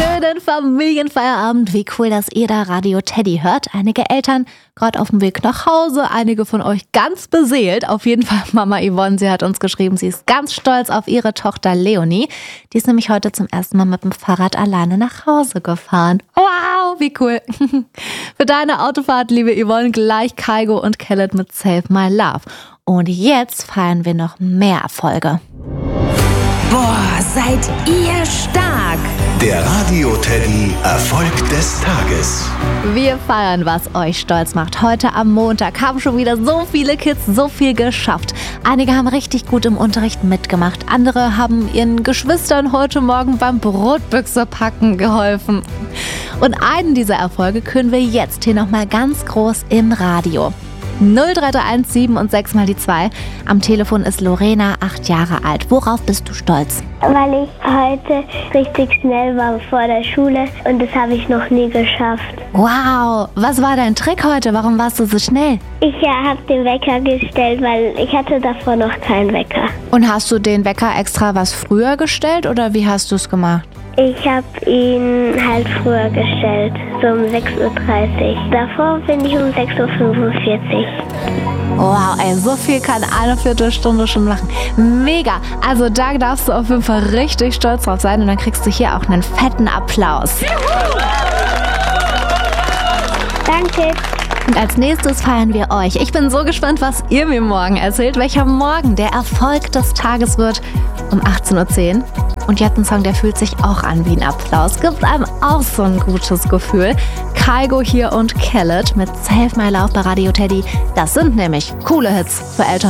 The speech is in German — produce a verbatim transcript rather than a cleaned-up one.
schönen Familienfeierabend. Wie cool, dass ihr da Radio Teddy hört. Einige Eltern gerade auf dem Weg nach Hause, einige von euch ganz beseelt. Auf jeden Fall Mama Yvonne, sie hat uns geschrieben, sie ist ganz stolz auf ihre Tochter Leonie. Die ist nämlich heute zum ersten Mal mit dem Fahrrad alleine nach Hause gefahren. Wow, wie cool. Für deine Autofahrt, liebe Yvonne, gleich Kygo und Khaled mit Save My Love. Und jetzt feiern wir noch mehr Erfolge. Boah, seid ihr stark! Der Radio Teddy Erfolg des Tages. Wir feiern, was euch stolz macht. Heute am Montag haben schon wieder so viele Kids so viel geschafft. Einige haben richtig gut im Unterricht mitgemacht. Andere haben ihren Geschwistern heute Morgen beim Brotbüchse-Packen geholfen. Und einen dieser Erfolge küren wir jetzt hier nochmal ganz groß im Radio. null drei drei eins sieben und sechs mal die zwei. Am Telefon ist Lorena, acht Jahre alt. Worauf bist du stolz? Weil ich heute richtig schnell war vor der Schule und das habe ich noch nie geschafft. Wow, was war dein Trick heute? Warum warst du so schnell? Ich ja, habe den Wecker gestellt, weil ich hatte davor noch keinen Wecker. Und hast du den Wecker extra was früher gestellt oder wie hast du es gemacht? Ich habe ihn halt früher gestellt, so um sechs Uhr dreißig. Davor bin ich um sechs Uhr fünfundvierzig. Wow, ey, so viel kann eine Viertelstunde schon machen. Mega! Also da darfst du auf jeden Fall richtig stolz drauf sein und dann kriegst du hier auch einen fetten Applaus. Danke. Und als nächstes feiern wir euch. Ich bin so gespannt, was ihr mir morgen erzählt, welcher morgen der Erfolg des Tages wird um achtzehn Uhr zehn. Und ihr habt einen Song, der fühlt sich auch an wie ein Applaus. Gibt einem auch so ein gutes Gefühl. Kygo hier und Khaled mit Save My Love bei Radio Teddy. Das sind nämlich coole Hits für Eltern.